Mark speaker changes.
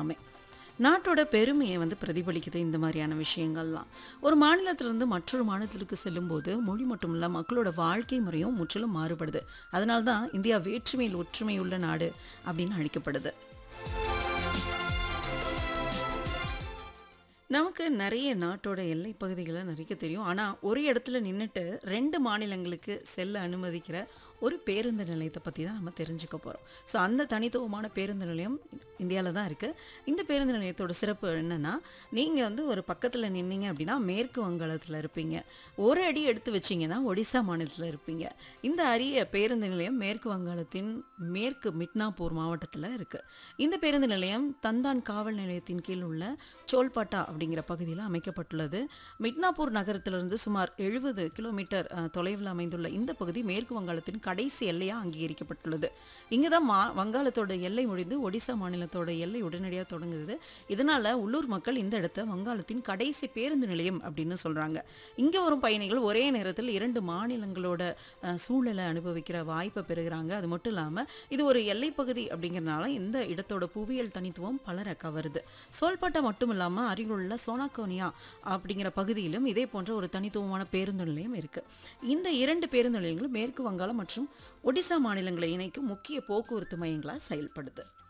Speaker 1: எல்லாமே. நாட்டோட பெருமையை பிரதிபலிக்குது இந்த மாதிரியான விஷயங்கள்லாம். ஒரு மாநிலத்திலிருந்து மற்றொரு மாநிலத்திற்கு செல்லும்போது மொழி மட்டும் இல்ல, மக்களோட வாழ்க்கை முறையும் முற்றிலும் மாறுபடுது. அதனால தான் இந்தியா வேற்றுமையில் ஒற்றுமை உள்ள நாடு அப்படின்னு அழைக்கப்படுது. நமக்கு நெறைய நாட்டோட எல்லை பகுதிகள நிறைய தெரியும். ஆனா, ஒரு இடத்துல நின்னுட்டு 2 மாநிலங்களுக்கு செல்ல அனுமதிக்கிற ஒரு பேருந்து நிலையத்த பத்தி தான் நம்ம தெரிஞ்சுக்க போறோம். ஸோ, அந்த தனித்துவமான பேருந்து நிலையம் இந்தியால தான் இருக்கு. இந்த பேருந்து நிலையத்தோட சிறப்பு என்னன்னா, நீங்க ஒரு பக்கத்துல நின்னீங்க அப்படின்னா, மேற்கு வங்காளத்துல இருப்பீங்க. ஒரு அடி எடுத்து வச்சீங்கன்னா, ஒடிசா மாநிலத்துல இருப்பீங்க. இந்த அரிய பேருந்து நிலையம் மேற்கு வங்காளத்தின் மேற்கு மிட்னாப்பூர் மாவட்டத்துல இருக்கு. இந்த பேருந்து நிலையம் தந்தான் காவல் நிலையத்தின் கீழ் உள்ள சோல்பாட்டா அப்படிங்கிற பகுதியில் அமைக்கப்பட்டுள்ளது. மிட்னாப்பூர் நகரத்திலிருந்து சுமார் 70 கிலோமீட்டர் தொலைவில் அமைந்துள்ள இந்த பகுதி மேற்கு வங்காளத்தின் கடைசி எல்லையா அங்கீகரிக்கப்பட்டுள்ளது. இங்கே தான் வங்காளத்தோட எல்லை முடிந்து ஒடிசா மாநிலத்தோட எல்லை உடனடியாக தொடங்குது. இதனால உள்ளூர் மக்கள் இந்த இடத்த வங்காளத்தின் கடைசி பேருந்து நிலையம் அப்படின்னு சொல்றாங்க. இங்கே வரும் பயணிகள் ஒரே நேரத்தில் 2 மாநிலங்களோட சூழலை அனுபவிக்கிற வாய்ப்பை பெறுகிறாங்க. அது மட்டும் இல்லாமல் இது ஒரு எல்லைப்பகுதி அப்படிங்கிறதுனால இந்த இடத்தோட புவியியல் தனித்துவம் பலரை கவருது. சோல்பாட்டா மட்டும் இல்லாமல் அருகிலுள்ள சோனாகோனியா அப்படிங்கிற பகுதியிலும் இதே போன்ற ஒரு தனித்துவமான பேருந்து நிலையம் இருக்கு. இந்த 2 பேருந்து நிலையங்களும் மேற்கு வங்காளம் மற்றும் ஒடிசா மாநிலங்களை இணைக்கும் முக்கிய போக்குவரத்து மையங்களா செயல்படுது.